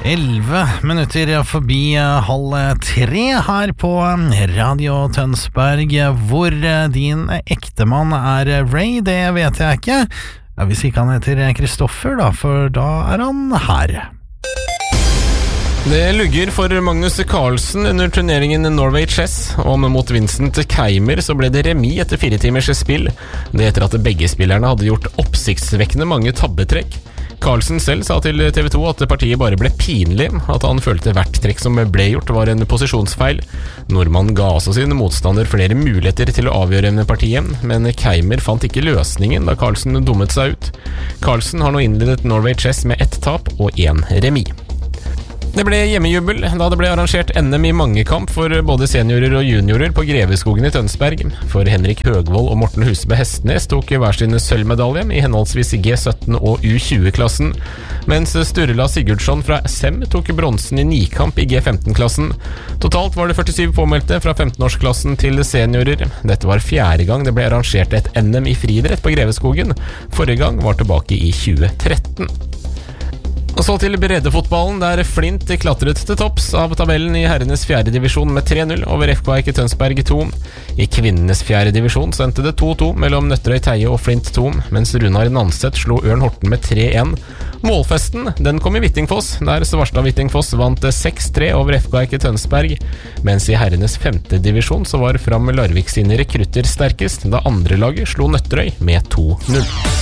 11 minutter forbi 2:30 her på Radio Tønsberg. Hvor din ektemann Ray, det vet jeg ikke. Ja, hvis ikke han heter Kristoffer da, for da han her. Det lugger for Magnus Carlsen under turneringen Norway Chess, og mot Vincent Keimer så ble det remis etter 4 timers spill. Det etter at begge spillerne hadde gjort oppsiktsvekkende mange tabbetrekk. Carlsen selv sa til TV 2 at partiet bare ble pinlig, at han følte hvert trekk som ble gjort var en posisjonsfeil. Nordmann ga altså sin motstander flere muligheter til å avgjøre partiet, men Keimer fant ikke løsningen da Carlsen dummet seg ut. Carlsen har nå innledet Norway Chess med 1 tap og 1 remis. Det ble hjemmejubel da det ble arrangert NM i mangekamp for både seniorer og juniorer på Greveskogen i Tønsberg. For Henrik Høgvold og Morten Husebø Hestnes tok hver sin sølvmedalje i henholdsvis G17 og U20-klassen, mens Sturla Sigurdsson fra SM tok bronsen i nikamp i G15-klassen. Totalt var det 47 påmeldte fra 15-årsklassen til seniorer. Dette var 4. gang det ble arrangert et NM i friidrett på Greveskogen. Forrige gang var tilbake i 2013. Og så til breddefotballen, der Flint klatret til topps av tabellen i herrenes 4. divisjon med 3-0 over FK Eike Tønsberg 2. I kvinnenes 4. divisjon sendte det 2-2 mellom Nøtterøy Teie og Flint 2, mens Runar Nanset slo Ørn Horten med 3-1. Målfesten, den kom i Hvittingfoss, der Svarstad Hvittingfoss vant 6-3 over FK Eike Tønsberg, mens i herrenes 5. divisjon så var Fram Larvik sine rekrutter sterkest, da andre laget slo Nøtterøy med 2-0.